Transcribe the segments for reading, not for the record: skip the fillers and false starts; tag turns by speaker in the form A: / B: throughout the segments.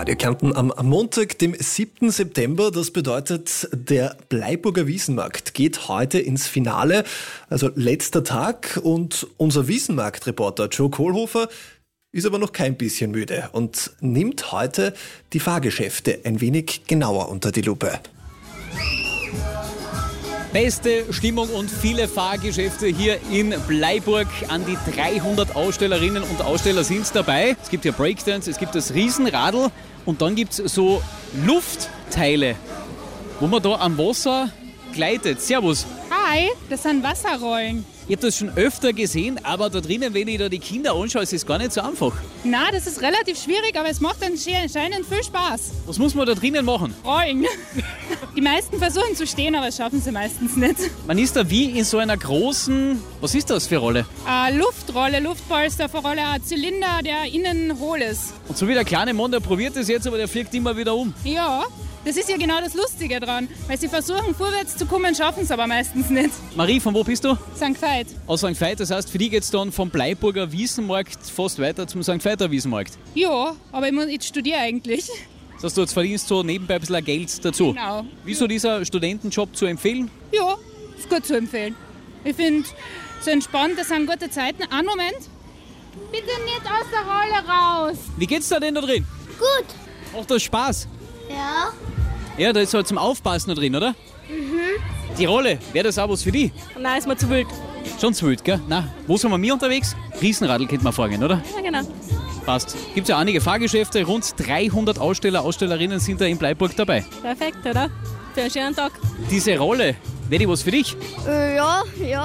A: Radio Kärnten am Montag, dem 7. September. Das bedeutet, der Bleiburger Wiesenmarkt geht heute ins Finale, also letzter Tag. Und unser Wiesenmarkt-Reporter Joe Kohlhofer ist aber noch kein bisschen müde und nimmt heute die Fahrgeschäfte ein wenig genauer unter die Lupe.
B: Beste Stimmung und viele Fahrgeschäfte hier in Bleiburg. An die 300 Ausstellerinnen und Aussteller sind dabei. Es gibt ja Breakdance, es gibt das Riesenradl und dann gibt es so Luftteile, wo man da am Wasser gleitet. Servus.
C: Hi, das sind Wasserrollen.
B: Ich habe das schon öfter gesehen, aber da drinnen, wenn ich da die Kinder anschaue, ist es gar nicht so einfach.
C: Na, das ist relativ schwierig, aber es macht anscheinend viel Spaß.
B: Was muss man da drinnen machen?
C: Rollen. Die meisten versuchen zu stehen, aber das schaffen sie meistens nicht.
B: Man ist da wie in so einer großen, was ist das für Rolle?
C: Luftrolle, Luftpolsterrolle, ein Zylinder, der innen hohl ist.
B: Und so wie der kleine Mann, der probiert das jetzt, aber der fliegt immer wieder um.
C: Ja, das ist ja genau das Lustige dran. Weil sie versuchen, vorwärts zu kommen, schaffen es aber meistens nicht.
B: Marie, von wo bist du?
C: St. Veit.
B: Aus St. Veit, das heißt, für dich geht es dann vom Bleiburger Wiesenmarkt fast weiter zum St. Veiter Wiesenmarkt.
C: Ja, aber ich studiere eigentlich.
B: Das heißt, du jetzt verdienst so nebenbei ein bisschen Geld dazu.
C: Genau.
B: Wieso dieser Studentenjob zu empfehlen?
C: Ja, ist gut zu empfehlen. Ich finde, so entspannt, das sind gute Zeiten. Einen Moment. Bitte nicht aus der Rolle raus.
B: Wie geht's da denn da drin?
D: Gut.
B: Macht das Spaß?
D: Ja.
B: Ja, da ist halt zum Aufpassen da drin, oder? Die Rolle, wäre das auch was für dich?
E: Nein, ist mir zu wild.
B: Schon zu wild, gell? Na, wo sind wir mir unterwegs? Riesenradl könnte man vorgehen, oder?
E: Ja, genau.
B: Passt. Gibt ja einige Fahrgeschäfte, rund 300 Aussteller, Ausstellerinnen sind da in Bleiburg dabei.
E: Perfekt, oder? Für einen schönen Tag.
B: Diese Rolle, wäre die was für dich?
D: Ja.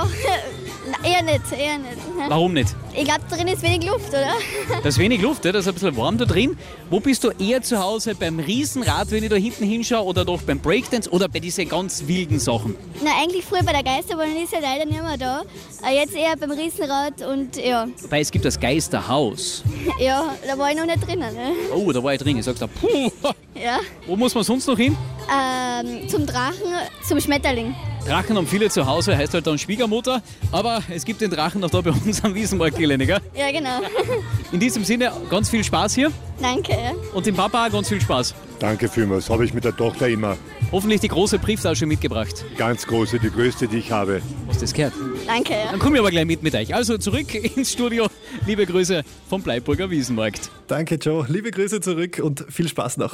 D: Eher nicht.
B: Warum nicht?
D: Ich glaube, drin ist wenig Luft, oder?
B: Da ist wenig Luft, ja? Da ist ein bisschen warm da drin. Wo bist du eher zu Hause? Beim Riesenrad, wenn ich da hinten hinschaue, oder doch beim Breakdance oder bei diesen ganz wilden Sachen?
D: Na, eigentlich früher bei der Geisterbahn, ist ja leider nicht mehr da. Jetzt eher beim Riesenrad und ja.
B: Wobei es gibt das Geisterhaus.
D: Ja, da war ich noch nicht drinnen. Ne?
B: Oh, da war ich drin. Ich sag's da, puh.
D: Ja.
B: Wo muss man sonst noch hin?
D: Zum Drachen, zum Schmetterling.
B: Drachen haben viele zu Hause, heißt halt dann Schwiegermutter. Aber es gibt den Drachen noch da bei uns am Wiesenmarktgelände, gell?
D: Ja, genau.
B: In diesem Sinne, ganz viel Spaß hier.
D: Danke. Ja.
B: Und dem Papa auch ganz viel Spaß.
F: Danke vielmals, habe ich mit der Tochter immer.
B: Hoffentlich die große Brieftasche mitgebracht.
F: Ganz große, die größte, die ich habe.
B: Hast du das gehört?
D: Danke. Ja.
B: Dann komme ich aber gleich mit euch. Also zurück ins Studio. Liebe Grüße vom Bleiburger Wiesenmarkt.
A: Danke, Joe. Liebe Grüße zurück und viel Spaß noch.